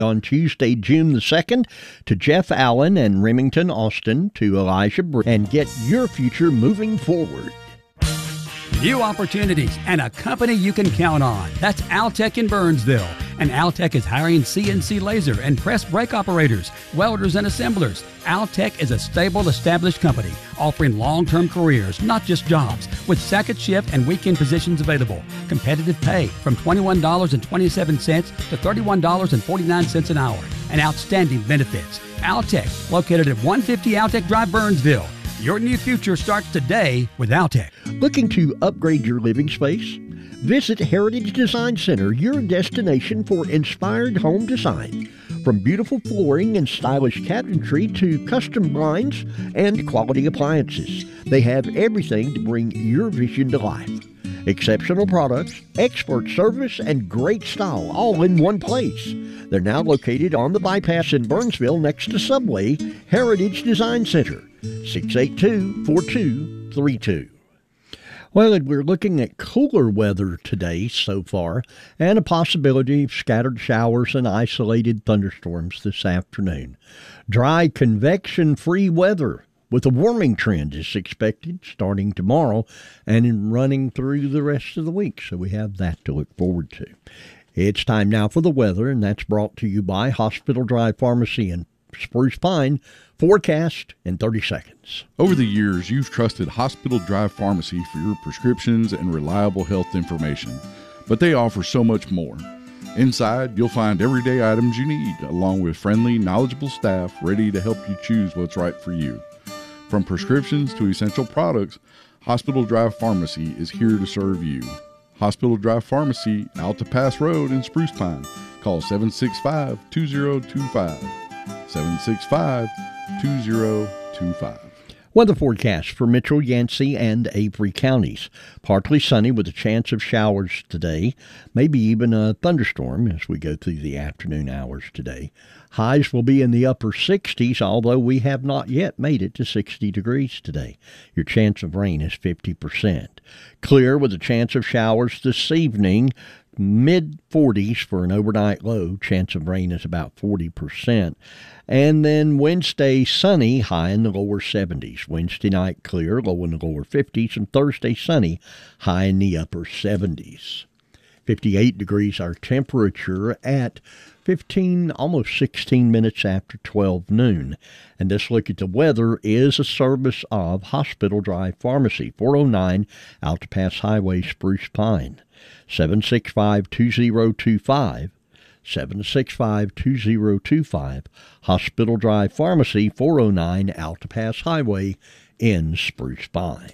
On Tuesday, June the 2nd, to Jeff Allen and Remington Austin, to Elijah and get your future moving forward. New opportunities and a company you can count on. That's Altec in Burnsville. And Altec is hiring CNC laser and press brake operators, welders, and assemblers. Altec is a stable, established company offering long-term careers, not just jobs, with second shift and weekend positions available. Competitive pay from $21.27 to $31.49 an hour. And outstanding benefits. Altec, located at 150 Altec Drive, Burnsville. Your new future starts today with Altec. Looking to upgrade your living space? Visit Heritage Design Center, your destination for inspired home design. From beautiful flooring and stylish cabinetry to custom blinds and quality appliances, they have everything to bring your vision to life. Exceptional products, expert service, and great style all in one place. They're now located on the bypass in Burnsville next to Subway. Heritage Design Center, 682-4232. Well, we're looking at cooler weather today so far, and a possibility of scattered showers and isolated thunderstorms this afternoon. Dry, convection-free weather with a warming trend is expected starting tomorrow and running through the rest of the week, so we have that to look forward to. It's time now for the weather, and that's brought to you by Hospital Drive Pharmacy in Spruce Pine. Forecast in 30 seconds. Over the years, you've trusted Hospital Drive Pharmacy for your prescriptions and reliable health information, but they offer so much more. Inside, you'll find everyday items you need, along with friendly, knowledgeable staff ready to help you choose what's right for you. From prescriptions to essential products, Hospital Drive Pharmacy is here to serve you. Hospital Drive Pharmacy, Alta Pass Road in Spruce Pine. Call 765-2025. 765-2025. Weather forecast for Mitchell, Yancey, and Avery counties. Partly sunny with a chance of showers today, maybe even a thunderstorm as we go through the afternoon hours today. Highs will be in the upper 60s, although we have not yet made it to 60 degrees today. Your chance of rain is 50%. Clear with a chance of showers this evening. Mid-40s for an overnight low. Chance of rain is about 40%. And then Wednesday, sunny, high in the lower 70s. Wednesday night, clear, low in the lower 50s. And Thursday, sunny, high in the upper 70s. 58 degrees our temperature at 15, almost 16 minutes after 12 noon. And this look at the weather is a service of Hospital Drive Pharmacy, 409 Alta Pass Highway, Spruce Pine. 765-2025, 765-2025, Hospital Drive Pharmacy, 409 Alta Pass Highway in Spruce Pine.